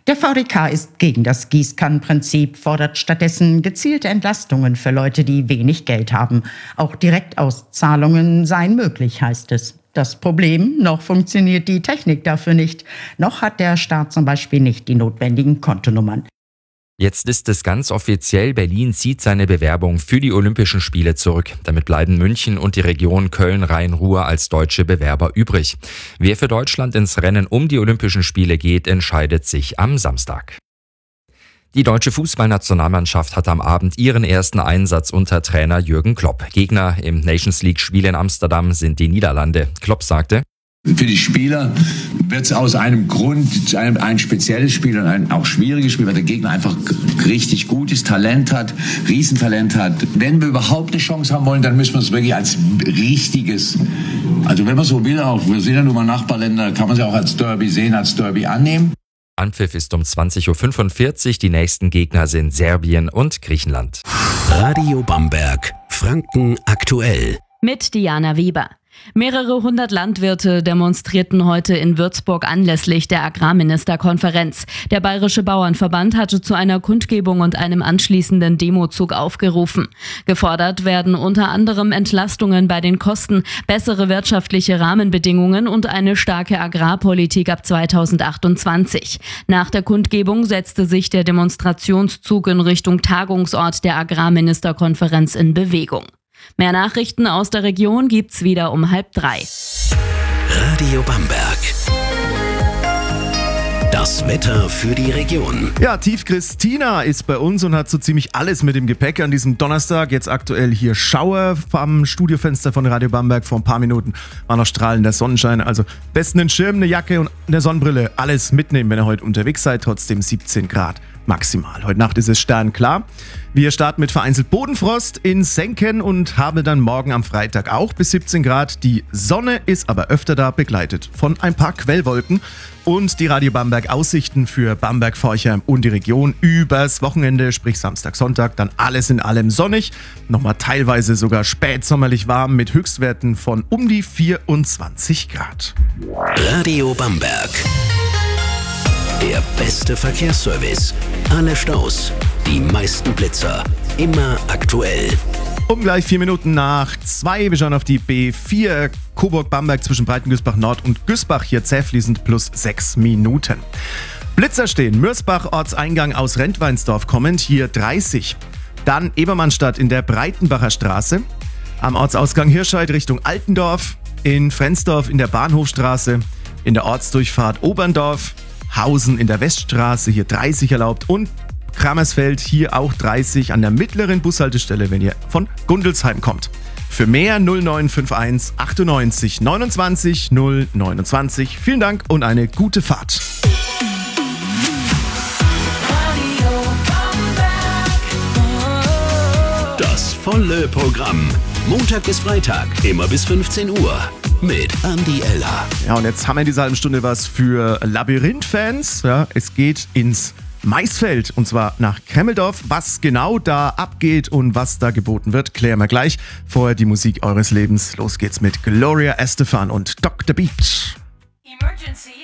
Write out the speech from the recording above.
Der VDK ist gegen das Gießkannenprinzip, fordert stattdessen gezielte Entlastungen für Leute, die wenig Geld haben. Auch Direktauszahlungen seien möglich, heißt es. Das Problem, noch funktioniert die Technik dafür nicht. Noch hat der Staat zum Beispiel nicht die notwendigen Kontonummern. Jetzt ist es ganz offiziell, Berlin zieht seine Bewerbung für die Olympischen Spiele zurück. Damit bleiben München und die Region Köln-Rhein-Ruhr als deutsche Bewerber übrig. Wer für Deutschland ins Rennen um die Olympischen Spiele geht, entscheidet sich am Samstag. Die deutsche Fußballnationalmannschaft hat am Abend ihren ersten Einsatz unter Trainer Jürgen Klopp. Gegner im Nations League-Spiel in Amsterdam sind die Niederlande. Klopp sagte: Für die Spieler wird es aus einem Grund ein spezielles Spiel und ein auch schwieriges Spiel, weil der Gegner einfach richtig gut ist, Talent hat, Riesentalent hat. Wenn wir überhaupt eine Chance haben wollen, dann müssen wir es wirklich als richtiges, also wenn man so will, auch wir sind ja nun mal Nachbarländer, kann man es auch als Derby sehen, als Derby annehmen. Anpfiff ist um 20.45 Uhr. Die nächsten Gegner sind Serbien und Griechenland. Radio Bamberg, Franken aktuell. Mit Diana Weber. Mehrere hundert Landwirte demonstrierten heute in Würzburg anlässlich der Agrarministerkonferenz. Der Bayerische Bauernverband hatte zu einer Kundgebung und einem anschließenden Demozug aufgerufen. Gefordert werden unter anderem Entlastungen bei den Kosten, bessere wirtschaftliche Rahmenbedingungen und eine starke Agrarpolitik ab 2028. Nach der Kundgebung setzte sich der Demonstrationszug in Richtung Tagungsort der Agrarministerkonferenz in Bewegung. Mehr Nachrichten aus der Region gibt's wieder um 2:30. Radio Bamberg. Das Wetter für die Region. Ja, Tief Christina ist bei uns und hat so ziemlich alles mit dem Gepäck an diesem Donnerstag. Jetzt aktuell hier Schauer am Studiofenster von Radio Bamberg. Vor ein paar Minuten war noch strahlender Sonnenschein. Also besten einen Schirm, eine Jacke und eine Sonnenbrille. Alles mitnehmen, wenn ihr heute unterwegs seid. Trotzdem 17 Grad maximal. Heute Nacht ist es sternklar. Wir starten mit vereinzelt Bodenfrost in Senken und haben dann morgen am Freitag auch bis 17 Grad. Die Sonne ist aber öfter da, begleitet von ein paar Quellwolken. Und die Radio Bamberg Aussichten für Bamberg, Forchheim und die Region übers Wochenende, sprich Samstag, Sonntag, dann alles in allem sonnig. Nochmal teilweise sogar spätsommerlich warm mit Höchstwerten von um die 24 Grad. Radio Bamberg. Der beste Verkehrsservice. Alle Staus, die meisten Blitzer, immer aktuell. Um gleich 4 Minuten nach 2. Wir schauen auf die B4 Coburg-Bamberg zwischen Breitengüßbach Nord und Güßbach. Hier zähfließend plus 6 Minuten. Blitzer stehen. Mürsbach, Ortseingang aus Rentweinsdorf kommend. Hier 30. Dann Ebermannstadt in der Breitenbacher Straße. Am Ortsausgang Hirscheid Richtung Altendorf. In Frensdorf in der Bahnhofstraße. In der Ortsdurchfahrt Oberndorf. Hausen in der Weststraße, hier 30 erlaubt und Kramersfeld hier auch 30 an der mittleren Bushaltestelle, wenn ihr von Gundelsheim kommt. Für mehr 0951 98 29 029. Vielen Dank und eine gute Fahrt. Das volle Programm. Montag bis Freitag, immer bis 15 Uhr. Mit Andi Eller. Ja, und jetzt haben wir in dieser halben Stunde was für Labyrinth-Fans. Ja, es geht ins Maisfeld und zwar nach Kremmeldorf. Was genau da abgeht und was da geboten wird, klären wir gleich. Vorher die Musik eures Lebens. Los geht's mit Gloria Estefan und Dr. Beach. Emergency.